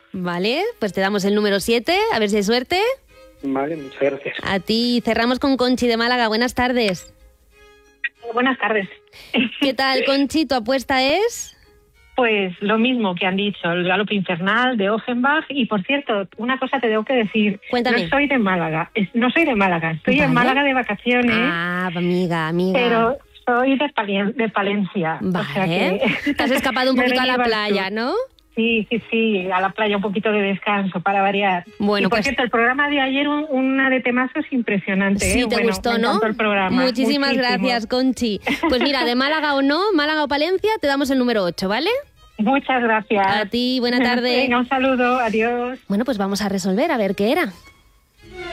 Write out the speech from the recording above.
Vale, pues te damos el número 7, a ver si hay suerte. Vale, muchas gracias. A ti, cerramos con Conchi de Málaga. Buenas tardes. Buenas tardes. ¿Qué tal, Conchi? ¿Tu apuesta es? Pues lo mismo que han dicho, el Galope Infernal de Offenbach. Y por cierto, una cosa te tengo que decir. Cuéntame. No soy de Málaga, estoy en Málaga de vacaciones. Ah, amiga. Pero soy de Palencia. Vale. O sea que te has escapado un poquito a la playa, ¿no? Sí, a la playa, un poquito de descanso para variar. Bueno, y por pues cierto, el programa de ayer, una de temazos impresionante. Sí, te gustó, me encantó ¿no? El programa. Muchísimas gracias, Conchi. Pues mira, de Málaga o no, Málaga o Palencia, te damos el número 8, ¿vale? Muchas gracias. A ti, buena tarde. Venga, un saludo, adiós. Bueno, pues vamos a resolver, a ver qué era.